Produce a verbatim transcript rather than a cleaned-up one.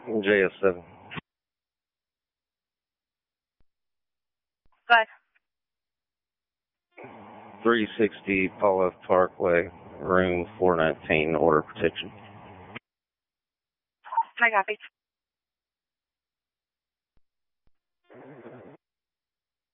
J S seven. Go ahead. three sixty Paul F. Parkway, room four nineteen, order protection. I copy.